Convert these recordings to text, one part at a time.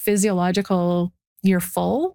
physiological, you're full.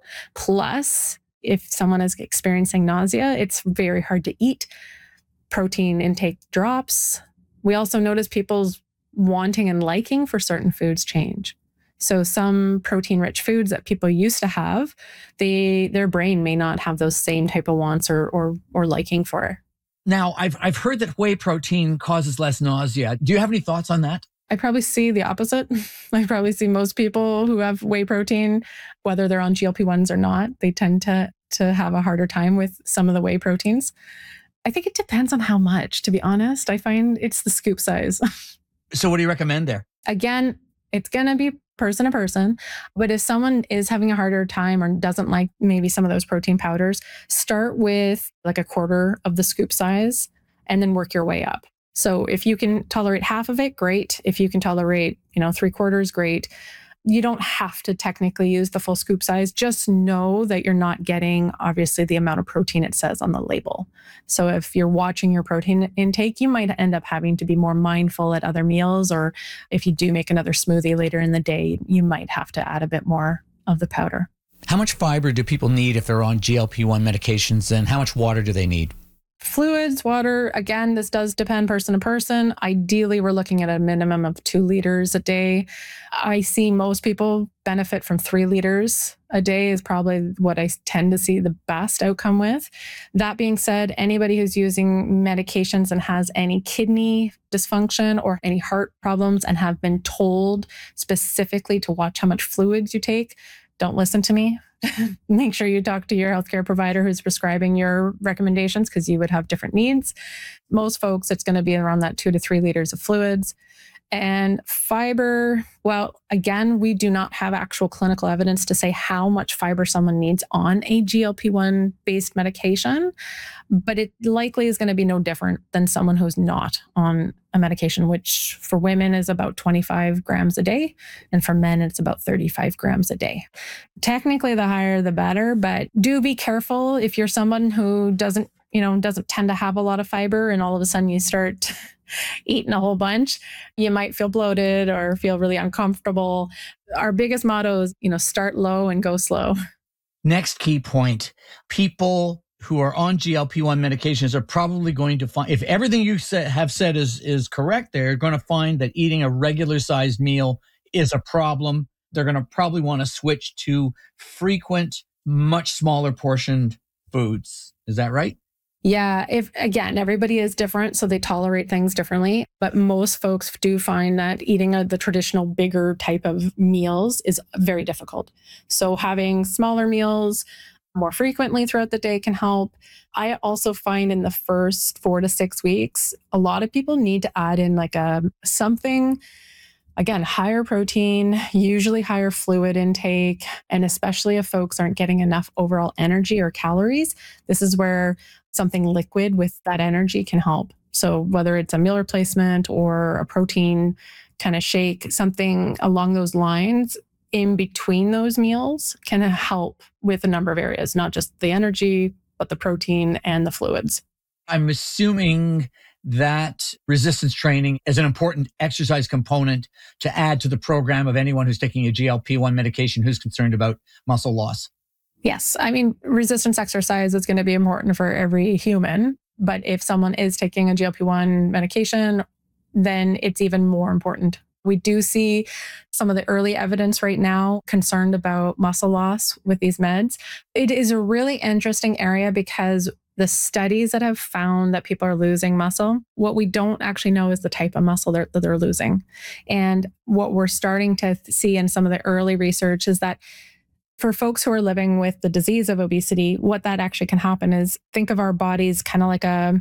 Plus, if someone is experiencing nausea, it's very hard to eat. Protein intake drops. We also notice people's wanting and liking for certain foods change. So some protein-rich foods that people used to have, their brain may not have those same type of wants or liking for. Now, I've heard that whey protein causes less nausea. Do you have any thoughts on that? I probably see the opposite. I probably see most people who have whey protein, whether they're on GLP-1s or not, they tend to have a harder time with some of the whey proteins. I think it depends on how much, to be honest. I find it's the scoop size. So what do you recommend there? Again, it's going to be person to person. But if someone is having a harder time or doesn't like maybe some of those protein powders, start with like a quarter of the scoop size and then work your way up. So if you can tolerate half of it, great. If you can tolerate, 3/4, great. You don't have to technically use the full scoop size. Just know that you're not getting, obviously, the amount of protein it says on the label. So if you're watching your protein intake, you might end up having to be more mindful at other meals, or if you do make another smoothie later in the day, you might have to add a bit more of the powder. How much fiber do people need if they're on GLP-1 medications, and how much water do they need? Fluids, water, again, this does depend person to person. Ideally, we're looking at a minimum of 2 liters a day. I see most people benefit from 3 liters a day is probably what I tend to see the best outcome with. That being said, anybody who's using medications and has any kidney dysfunction or any heart problems and have been told specifically to watch how much fluids you take, don't listen to me. Make sure you talk to your healthcare provider who's prescribing your recommendations, because you would have different needs. Most folks, it's going to be around that 2 to 3 liters of fluids. And fiber, well, again, we do not have actual clinical evidence to say how much fiber someone needs on a GLP-1 based medication, but it likely is going to be no different than someone who's not on a medication, which for women is about 25 grams a day. And for men, it's about 35 grams a day. Technically, the higher, the better, but do be careful if you're someone who doesn't tend to have a lot of fiber and all of a sudden you start eating a whole bunch, you might feel bloated or feel really uncomfortable. Our biggest motto is, start low and go slow. Next key point, people who are on GLP-1 medications are probably going to find, if everything you have said is correct, they're going to find that eating a regular sized meal is a problem. They're going to probably want to switch to frequent, much smaller portioned foods. Is that right? Yeah. Again, everybody is different, so they tolerate things differently. But most folks do find that eating the traditional bigger type of meals is very difficult. So having smaller meals more frequently throughout the day can help. I also find in the first 4 to 6 weeks, a lot of people need to add in like something, again, higher protein, usually higher fluid intake, and especially if folks aren't getting enough overall energy or calories, this is where something liquid with that energy can help. So whether it's a meal replacement or a protein kind of shake, something along those lines in between those meals can help with a number of areas, not just the energy, but the protein and the fluids. I'm assuming that resistance training is an important exercise component to add to the program of anyone who's taking a GLP-1 medication who's concerned about muscle loss. Yes. I mean, resistance exercise is going to be important for every human. But if someone is taking a GLP-1 medication, then it's even more important. We do see some of the early evidence right now concerned about muscle loss with these meds. It is a really interesting area because the studies that have found that people are losing muscle, what we don't actually know is the type of muscle that they're losing. And what we're starting to see in some of the early research is that for folks who are living with the disease of obesity, what that actually can happen is think of our bodies kind of like a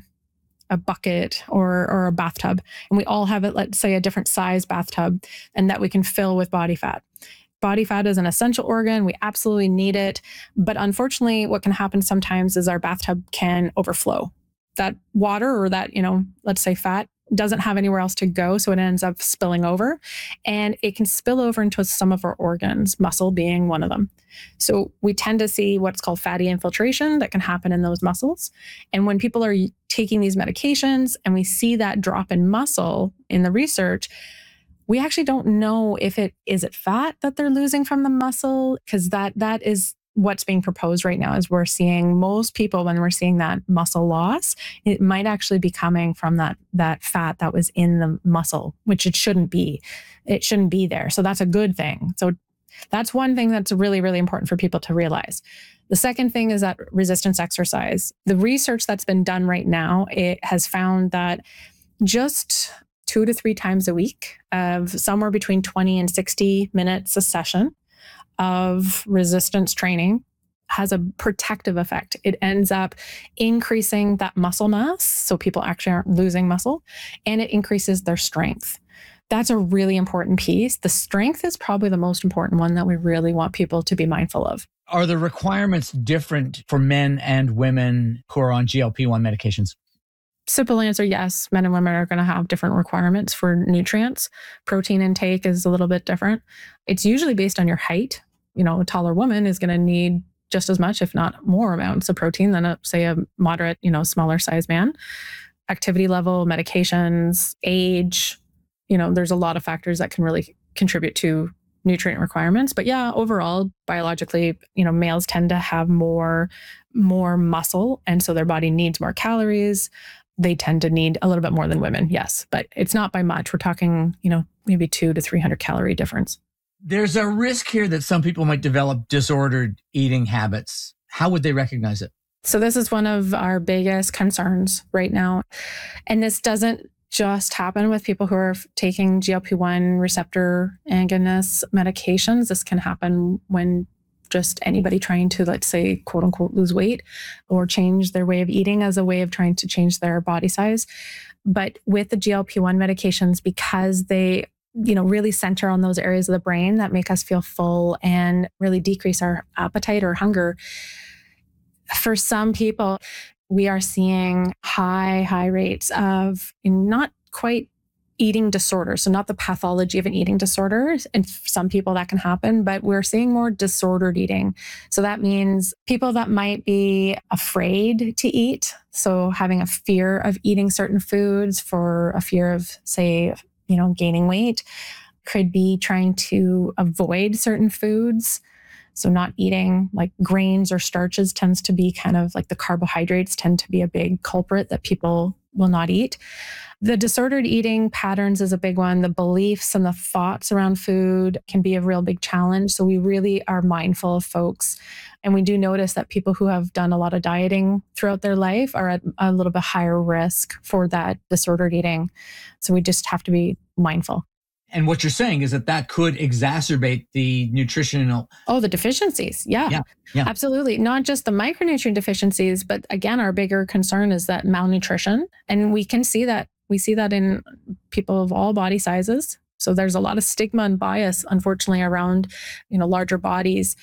bucket or a bathtub. And we all have it, let's say, a different size bathtub, and that we can fill with body fat. Body fat is an essential organ. We absolutely need it. But unfortunately, what can happen sometimes is our bathtub can overflow. That water or that, let's say fat doesn't have anywhere else to go. So it ends up spilling over, and it can spill over into some of our organs, muscle being one of them. So we tend to see what's called fatty infiltration that can happen in those muscles. And when people are taking these medications and we see that drop in muscle in the research, We actually don't know if it is it fat that they're losing from the muscle, because that is what's being proposed right now. Is we're seeing most people, when we're seeing that muscle loss, it might actually be coming from that fat that was in the muscle, which it shouldn't be. It shouldn't be there. So that's a good thing. So that's one thing that's really, really important for people to realize. The second thing is that resistance exercise. The research that's been done right now, it has found that just 2 to 3 times a week of somewhere between 20 and 60 minutes a session of resistance training has a protective effect. It ends up increasing that muscle mass, so people actually aren't losing muscle, and it increases their strength. That's a really important piece. The strength is probably the most important one that we really want people to be mindful of. Are the requirements different for men and women who are on GLP-1 medications? Simple answer, yes. Men and women are going to have different requirements for nutrients. Protein intake is a little bit different. It's usually based on your height. A taller woman is going to need just as much, if not more amounts of protein than a moderate, smaller size man. Activity level, medications, age, there's a lot of factors that can really contribute to nutrient requirements. But yeah, overall, biologically, males tend to have more muscle. And so their body needs more calories. They tend to need a little bit more than women, yes. But it's not by much. We're talking, maybe 200 to 300 calorie difference. There's a risk here that some people might develop disordered eating habits. How would they recognize it? So this is one of our biggest concerns right now. And this doesn't just happen with people who are taking GLP-1 receptor agonist medications. This can happen when just anybody trying to, let's say, quote unquote, lose weight or change their way of eating as a way of trying to change their body size. But with the GLP-1 medications, because they, really center on those areas of the brain that make us feel full and really decrease our appetite or hunger, for some people, we are seeing high rates of not quite eating disorder. So not the pathology of an eating disorder. And for some people that can happen, but we're seeing more disordered eating. So that means people that might be afraid to eat. So having a fear of eating certain foods for a fear of, say, gaining weight, could be trying to avoid certain foods. So not eating like grains or starches tends to be kind of like the carbohydrates tend to be a big culprit that people will not eat. The disordered eating patterns is a big one. The beliefs and the thoughts around food can be a real big challenge. So we really are mindful of folks. And we do notice that people who have done a lot of dieting throughout their life are at a little bit higher risk for that disordered eating. So we just have to be mindful. And what you're saying is that could exacerbate the nutritional... Oh, the deficiencies. Yeah, absolutely. Not just the micronutrient deficiencies, but again, our bigger concern is that malnutrition. And we can see that. We see that in people of all body sizes. So there's a lot of stigma and bias, unfortunately, around, larger bodies.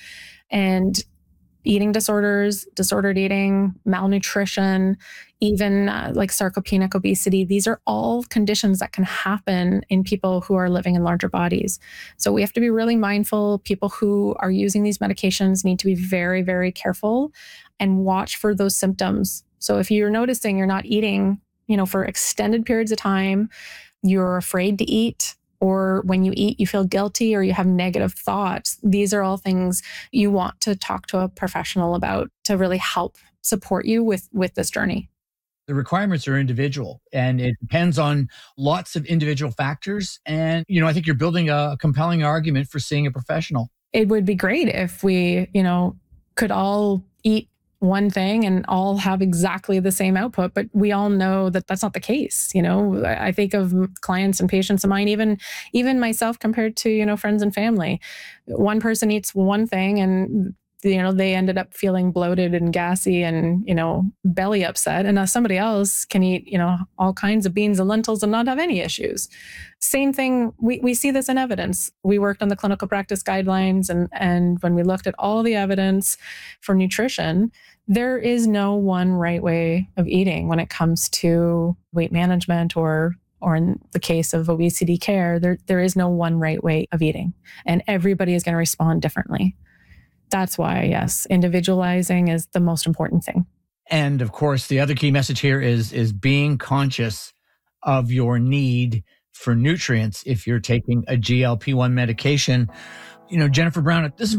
And eating disorders, disordered eating, malnutrition, even like sarcopenic obesity. These are all conditions that can happen in people who are living in larger bodies. So we have to be really mindful. People who are using these medications need to be very, very careful and watch for those symptoms. So if you're noticing you're not eating, for extended periods of time, you're afraid to eat, or when you eat, you feel guilty or you have negative thoughts. These are all things you want to talk to a professional about to really help support you with this journey. The requirements are individual and it depends on lots of individual factors. And, I think you're building a compelling argument for seeing a professional. It would be great if we, could all eat one thing and all have exactly the same output, but we all know that that's not the case. I think of clients and patients of mine, even myself compared to, friends and family. One person eats one thing and, they ended up feeling bloated and gassy and, belly upset. And somebody else can eat, all kinds of beans and lentils and not have any issues. Same thing. We see this in evidence. We worked on the clinical practice guidelines and when we looked at all the evidence for nutrition, there is no one right way of eating when it comes to weight management or in the case of obesity care, there is no one right way of eating and everybody is going to respond differently. That's why, yes, individualizing is the most important thing. And of course, the other key message here is being conscious of your need for nutrients if you're taking a GLP-1 medication. Jennifer Brown, this has